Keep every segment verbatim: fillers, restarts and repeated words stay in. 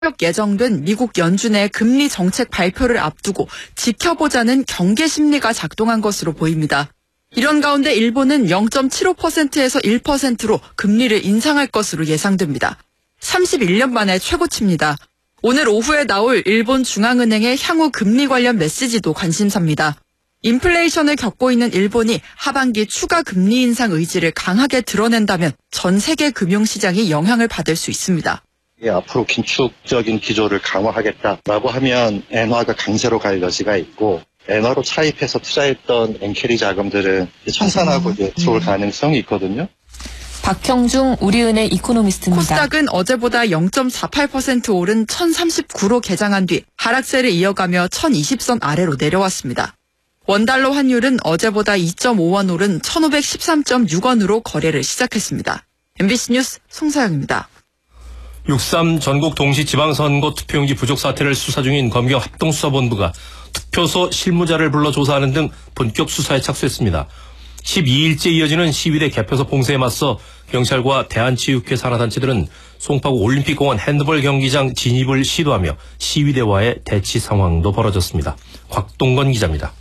예정된 미국 연준의 금리 정책 발표를 앞두고 지켜보자는 경계 심리가 작동한 것으로 보입니다. 이런 가운데 일본은 영 점 칠오 퍼센트에서 일 퍼센트로 금리를 인상할 것으로 예상됩니다. 삼십일 년 만에 최고치입니다. 오늘 오후에 나올 일본 중앙은행의 향후 금리 관련 메시지도 관심사입니다. 인플레이션을 겪고 있는 일본이 하반기 추가 금리 인상 의지를 강하게 드러낸다면 전 세계 금융시장이 영향을 받을 수 있습니다. 예, 앞으로 긴축적인 기조를 강화하겠다라고 하면 엔화가 강세로 갈 여지가 있고 엔화로 차입해서 투자했던 엔캐리 자금들은 청산하고 이제 들어올 가능성이 있거든요. 박형중 우리은행 이코노미스트입니다. 코스닥은 어제보다 영 점 사팔 퍼센트 오른 천삼십구로 개장한 뒤 하락세를 이어가며 천이십 선 아래로 내려왔습니다. 원달러 환율은 어제보다 이 점 오 원 오른 천오백십삼 점 육 원으로 거래를 시작했습니다. 엠비씨 뉴스 송사영입니다. 육삼 전국 동시 지방선거 투표용지 부족 사태를 수사 중인 검경 합동수사본부가 투표소 실무자를 불러 조사하는 등 본격 수사에 착수했습니다. 십이 일째 이어지는 시위대 개표소 봉쇄에 맞서 경찰과 대한체육회 산하단체들은 송파구 올림픽공원 핸드볼 경기장 진입을 시도하며 시위대와의 대치 상황도 벌어졌습니다. 곽동건 기자입니다.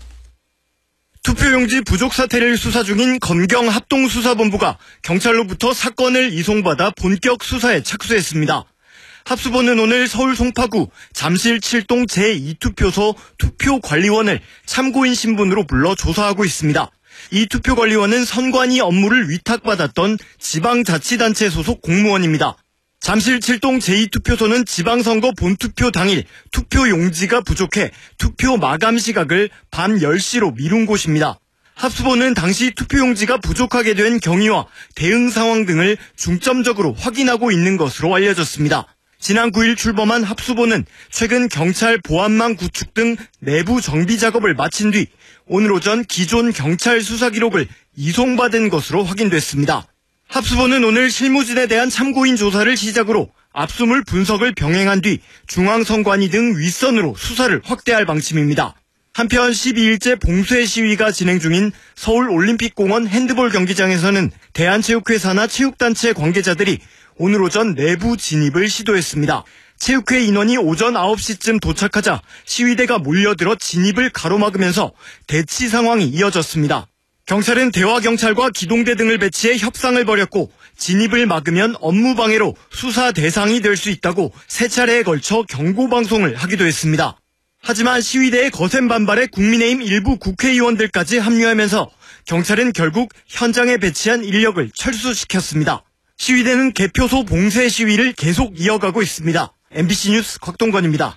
투표용지 부족 사태를 수사 중인 검경 합동수사본부가 경찰로부터 사건을 이송받아 본격 수사에 착수했습니다. 합수본은 오늘 서울 송파구 잠실 칠 동 제이 투표소 투표관리원을 참고인 신분으로 불러 조사하고 있습니다. 이 투표관리원은 선관위 업무를 위탁받았던 지방자치단체 소속 공무원입니다. 잠실 칠 동 제이 투표소는 지방선거 본투표 당일 투표용지가 부족해 투표 마감 시각을 밤 열 시로 미룬 곳입니다. 합수본은 당시 투표용지가 부족하게 된 경위와 대응 상황 등을 중점적으로 확인하고 있는 것으로 알려졌습니다. 지난 구 일 출범한 합수본은 최근 경찰 보안망 구축 등 내부 정비 작업을 마친 뒤 오늘 오전 기존 경찰 수사 기록을 이송받은 것으로 확인됐습니다. 합수본은 오늘 실무진에 대한 참고인 조사를 시작으로 압수물 분석을 병행한 뒤 중앙선관위 등 윗선으로 수사를 확대할 방침입니다. 한편 십이 일째 봉쇄 시위가 진행 중인 서울 올림픽공원 핸드볼 경기장에서는 대한체육회 산하 체육단체 관계자들이 오늘 오전 내부 진입을 시도했습니다. 체육회 인원이 오전 아홉 시쯤 도착하자 시위대가 몰려들어 진입을 가로막으면서 대치 상황이 이어졌습니다. 경찰은 대화경찰과 기동대 등을 배치해 협상을 벌였고 진입을 막으면 업무방해로 수사 대상이 될 수 있다고 세 차례에 걸쳐 경고방송을 하기도 했습니다. 하지만 시위대의 거센 반발에 국민의힘 일부 국회의원들까지 합류하면서 경찰은 결국 현장에 배치한 인력을 철수시켰습니다. 시위대는 개표소 봉쇄 시위를 계속 이어가고 있습니다. 엠비씨 뉴스 곽동건입니다.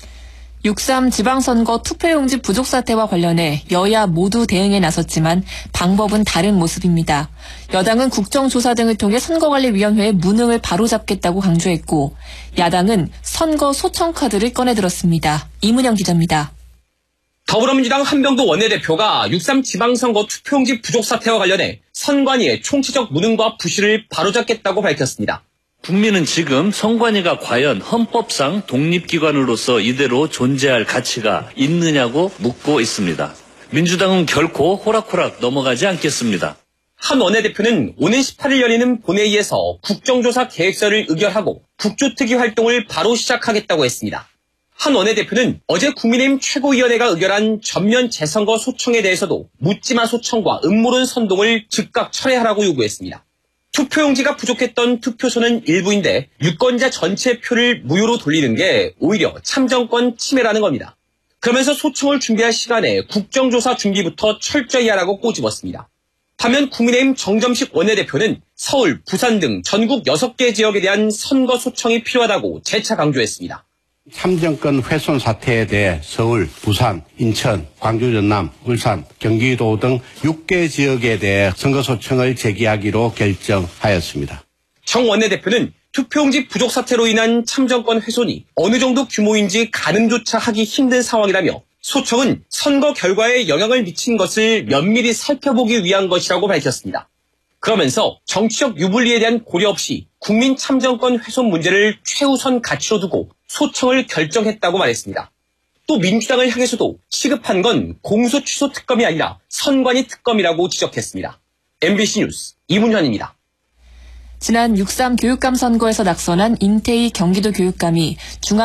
육삼 지방선거 투표용지 부족 사태와 관련해 여야 모두 대응에 나섰지만 방법은 다른 모습입니다. 여당은 국정조사 등을 통해 선거관리위원회의 무능을 바로잡겠다고 강조했고 야당은 선거 소청 카드를 꺼내들었습니다. 이문영 기자입니다. 더불어민주당 한병도 원내대표가 육삼 지방선거 투표용지 부족 사태와 관련해 선관위의 총체적 무능과 부실을 바로잡겠다고 밝혔습니다. 국민은 지금 선관위가 과연 헌법상 독립기관으로서 이대로 존재할 가치가 있느냐고 묻고 있습니다. 민주당은 결코 호락호락 넘어가지 않겠습니다. 한 원내대표는 오는 십팔 일 열리는 본회의에서 국정조사 계획서를 의결하고 국조특위 활동을 바로 시작하겠다고 했습니다. 한 원내대표는 어제 국민의힘 최고위원회가 의결한 전면 재선거 소청에 대해서도 묻지마 소청과 음모론 선동을 즉각 철회하라고 요구했습니다. 투표용지가 부족했던 투표소는 일부인데 유권자 전체 표를 무효로 돌리는 게 오히려 참정권 침해라는 겁니다. 그러면서 소청을 준비할 시간에 국정조사 준비부터 철저히 하라고 꼬집었습니다. 반면 국민의힘 정점식 원내대표는 서울, 부산 등 전국 여섯 개 지역에 대한 선거 소청이 필요하다고 재차 강조했습니다. 참정권 훼손 사태에 대해 서울, 부산, 인천, 광주, 전남, 울산, 경기도 등 육 개 지역에 대해 선거소청을 제기하기로 결정하였습니다. 정 원내대표는 투표용지 부족 사태로 인한 참정권 훼손이 어느 정도 규모인지 가늠조차 하기 힘든 상황이라며 소청은 선거 결과에 영향을 미친 것을 면밀히 살펴보기 위한 것이라고 밝혔습니다. 그러면서 정치적 유불리에 대한 고려 없이 국민 참정권 훼손 문제를 최우선 가치로 두고 소청을 결정했다고 말했습니다. 또 민주당을 향해서도 시급한 건 공소 취소 특검이 아니라 선관위 특검이라고 지적했습니다. 엠비씨 뉴스 이문현입니다. 지난 육삼 교육감 선거에서 낙선한 임태희 경기도 교육감이 중앙